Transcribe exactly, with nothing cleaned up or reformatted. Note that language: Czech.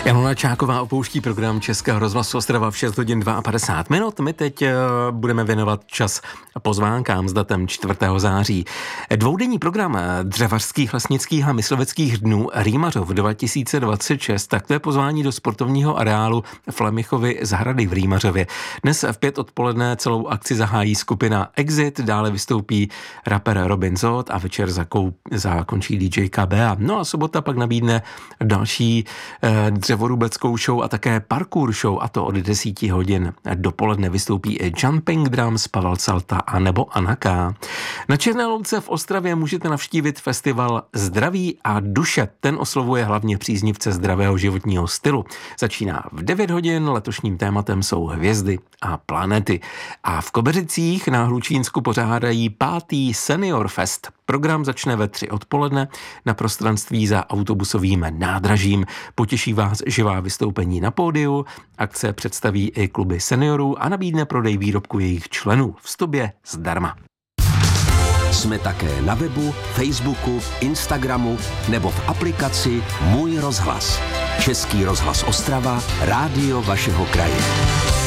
Janona Čáková opouští program Českého rozhlasu Ostrava v šest hodin padesát dva minut. My teď budeme věnovat čas pozvánkám s datem čtvrtého září. Dvoudenní program dřevařských, lesnických a mysloveckých dnů Rýmařov dva tisíce dvacet šest, tak to je pozvání do sportovního areálu Flemichovy zahrady v Rýmařově. Dnes v pět odpoledne celou akci zahájí skupina Exit, dále vystoupí rapper Robin Zod a večer zakou, zakončí D J K B A. No a sobota pak nabídne další eh, dřevorubeckou show a také parkour show, a to od deseti hodin dopoledne vystoupí i Jumping Drums, Pavel Salta a nebo Anaka. Na Černé louce v Ostravě můžete navštívit festival Zdraví a duše. Ten oslovuje hlavně příznivce zdravého životního stylu. Začíná v devět hodin, letošním tématem jsou hvězdy a planety. A v Kobeřicích na Hlučínsku pořádají pátý Senior Fest. Program začne ve tři odpoledne na prostranství za autobusovým nádražím. Potěší vás živá vystoupení na pódiu, akce představí i kluby seniorů a nabídne prodej výrobku jejich členů. Vstup je zdarma. Jsme také na webu, Facebooku, Instagramu nebo v aplikaci Můj rozhlas. Český rozhlas Ostrava, rádio vašeho kraje.